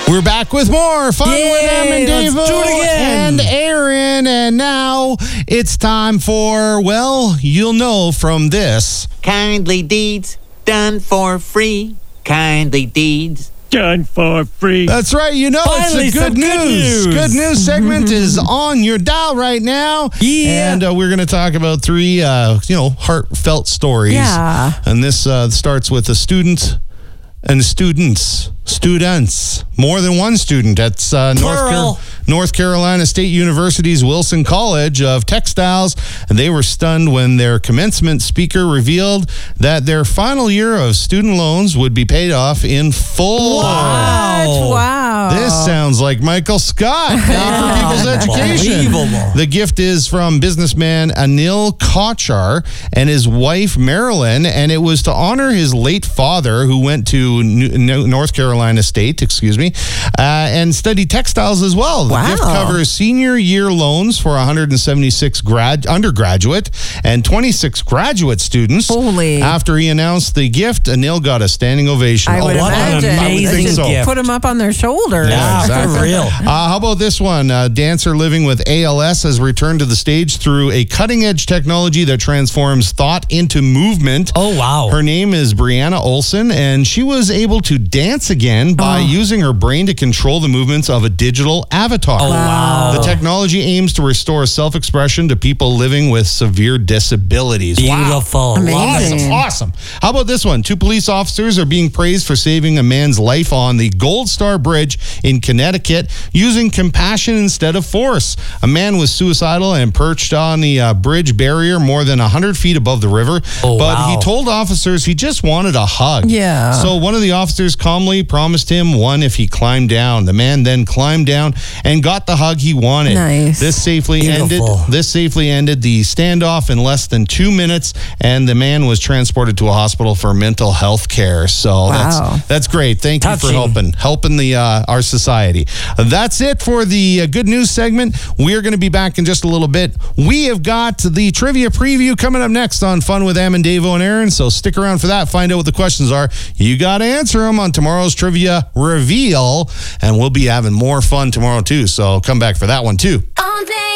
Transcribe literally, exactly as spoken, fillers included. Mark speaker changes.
Speaker 1: We're back with more fun
Speaker 2: Yay,
Speaker 1: with Em and
Speaker 2: let's
Speaker 1: Davo
Speaker 2: do it again.
Speaker 1: and Aaron. And now it's time for, well, you'll know from this.
Speaker 3: Kindly deeds done for free. Kindly deeds
Speaker 2: Done for free.
Speaker 1: That's right. You know,
Speaker 2: Finally,
Speaker 1: it's the good
Speaker 2: some good
Speaker 1: news.
Speaker 2: news.
Speaker 1: Good news segment is on your dial right now.
Speaker 2: Yeah.
Speaker 1: And uh, we're going to talk about three, uh, you know, heartfelt stories.
Speaker 4: Yeah.
Speaker 1: And this uh, starts with a student and students. Students. More than one student. That's uh, North,
Speaker 2: Plural.
Speaker 1: Car- North Carolina State University's Wilson College of Textiles. And they were stunned when their commencement speaker revealed that their final year of student loans would be paid off in full.
Speaker 2: Wow.
Speaker 4: Wow.
Speaker 1: This sounds like Michael Scott down for people's education.
Speaker 2: Unbelievable.
Speaker 1: The gift is from businessman Anil Kochar and his wife Marilyn, and it was to honor his late father, who went to New- North Carolina State, excuse me, uh, and studied textiles as well. The
Speaker 4: Wow.
Speaker 1: gift covers senior year loans for one hundred seventy-six grad undergraduate and twenty-six graduate students.
Speaker 4: Holy.
Speaker 1: After he announced the gift, Anil got a standing ovation.
Speaker 4: I would
Speaker 2: what an
Speaker 4: imagine.
Speaker 2: amazing
Speaker 4: They just
Speaker 2: gift.
Speaker 4: put them up on their shoulders.
Speaker 2: Yeah,
Speaker 1: exactly.
Speaker 2: for real.
Speaker 1: Uh, how about this one? A dancer living with A L S has returned to the stage through a cutting-edge technology that transforms thought into movement.
Speaker 2: Oh, wow.
Speaker 1: Her name is Brianna Olson, and she was able to dance again by using her brain to control the movements of a digital avatar.
Speaker 2: Oh, wow.
Speaker 1: The technology aims to restore self-expression to people living with severe disabilities.
Speaker 2: Beautiful.
Speaker 1: Wow.
Speaker 4: Amazing.
Speaker 1: Awesome, awesome. How about this one? Two police officers are being praised for saving a man's life on the Gold Star Bridge in Connecticut using compassion instead of force. A man was suicidal and perched on the uh, bridge barrier more than one hundred feet above the river,
Speaker 2: Oh,
Speaker 1: but
Speaker 2: wow.
Speaker 1: he told officers he just wanted a hug.
Speaker 4: Yeah.
Speaker 1: So one of the officers calmly promised him one if he climbed down. The man then climbed down and got the hug he wanted.
Speaker 4: Nice.
Speaker 1: This safely
Speaker 2: Beautiful.
Speaker 1: ended. This safely ended the standoff in less than two minutes, and the man was transported to a hospital for mental health care. So
Speaker 4: Wow.
Speaker 1: that's that's great. Thank you for
Speaker 2: Touching.
Speaker 1: helping helping the uh, our society. That's it for the uh, good news segment. We're going to be back in just a little bit. We have got the trivia preview coming up next on Fun with Em and Davo and Aaron. So stick around for that. Find out what the questions are. You got to answer them on tomorrow's trivia reveal, and we'll be having more fun tomorrow too. So come back for that one too.
Speaker 5: All day.